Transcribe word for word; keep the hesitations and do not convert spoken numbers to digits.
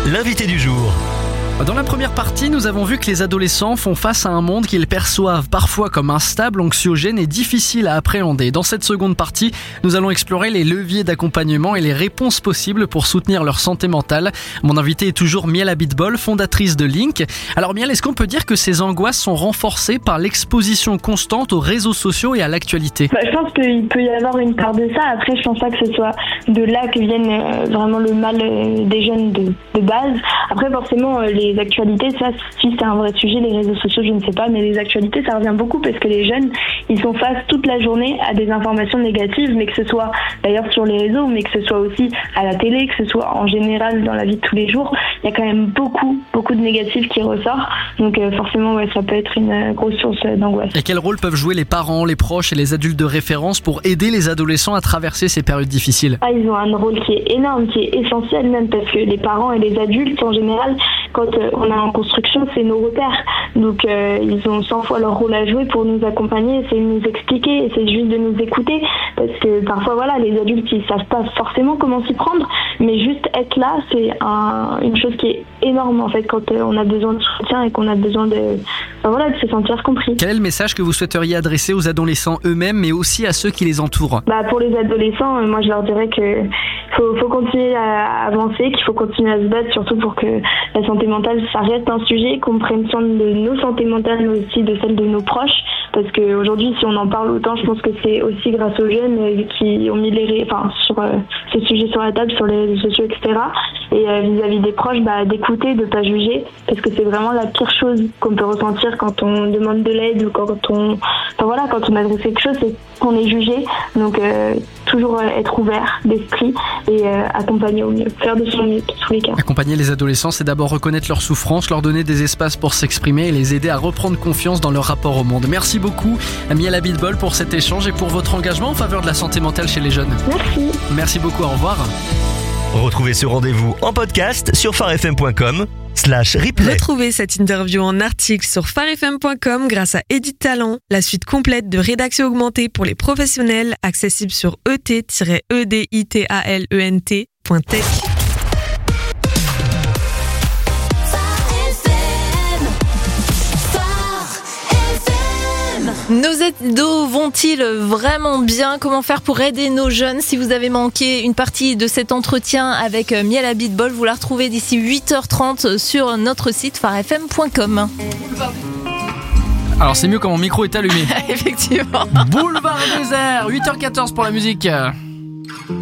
l'invité du jour. Dans la première partie, nous avons vu que les adolescents font face à un monde qu'ils perçoivent parfois comme instable, anxiogène et difficile à appréhender. Dans cette seconde partie, nous allons explorer les leviers d'accompagnement et les réponses possibles pour soutenir leur santé mentale. Mon invité est toujours Miel Abitbol, fondatrice de Link. Alors Miel, est-ce qu'on peut dire que ces angoisses sont renforcées par l'exposition constante aux réseaux sociaux et à l'actualité ? Bah, je pense qu'il peut y avoir une part de ça. Après, je pense pas que ce soit de là que vienne euh, vraiment le mal euh, des jeunes de, de base. Après, forcément, euh, les actualités, ça, si c'est un vrai sujet, les réseaux sociaux, je ne sais pas, mais les actualités, ça revient beaucoup parce que les jeunes, ils sont face toute la journée à des informations négatives, mais que ce soit d'ailleurs sur les réseaux, mais que ce soit aussi à la télé, que ce soit en général dans la vie de tous les jours, il y a quand même beaucoup, beaucoup de négatifs qui ressortent. Donc euh, forcément, ouais, ça peut être une euh, grosse source d'angoisse. Et quel rôle peuvent jouer les parents, les proches et les adultes de référence pour aider les adolescents à traverser ces périodes difficiles ? Ah, ils ont un rôle qui est énorme, qui est essentiel même, parce que les parents et les adultes, en général, quand euh, on est en construction, c'est nos repères. Donc euh, ils ont cent fois leur rôle à jouer pour nous accompagner, c'est de nous expliquer, c'est juste de nous écouter, parce que parfois voilà, les adultes ils savent pas forcément comment s'y prendre, mais juste être là, c'est un, une chose qui est énorme en fait quand euh, on a besoin de soutien et qu'on a besoin de, enfin, voilà, de se sentir compris. Quel est le message que vous souhaiteriez adresser aux adolescents eux-mêmes, mais aussi à ceux qui les entourent ? Bah pour les adolescents, euh, moi je leur dirais que faut, faut continuer à avancer, qu'il faut continuer à se battre, surtout pour que la santé mentale ça reste un sujet, qu'on prenne soin de nos santé mentales, mais aussi de celle de nos proches. Parce qu'aujourd'hui, si on en parle autant, je pense que c'est aussi grâce aux jeunes qui ont mis les, enfin, sur euh, ce sujet sur la table, sur les réseaux sociaux, et cetera. Et euh, vis-à-vis des proches, bah, d'écouter, de pas juger, parce que c'est vraiment la pire chose qu'on peut ressentir quand on demande de l'aide ou quand on, enfin voilà, quand on adresse quelque chose, c'est qu'on est jugé. Donc euh, toujours euh, être ouvert d'esprit et euh, accompagner au mieux, faire de son mieux dans tous les cas. Accompagner les adolescents, c'est d'abord reconnaître leurs souffrances, leur donner des espaces pour s'exprimer et les aider à reprendre confiance dans leur rapport au monde. Merci beaucoup Miel Abitbol pour cet échange et pour votre engagement en faveur de la santé mentale chez les jeunes. Merci. Merci beaucoup, au revoir. Retrouvez ce rendez-vous en podcast sur farfm point com slash replay. Retrouvez cette interview en article sur farfm point com grâce à Edit Talent, la suite complète de rédaction augmentée pour les professionnels, accessible sur e t tiret e d i t a l e n t point tech. Nos ados vont-ils vraiment bien ? Comment faire pour aider nos jeunes ? Si vous avez manqué une partie de cet entretien avec Miel Abitbol, vous la retrouvez d'ici huit heures trente sur notre site farfm point com. Alors c'est mieux quand mon micro est allumé. Effectivement. Boulevard Désert, huit heures quatorze pour la musique.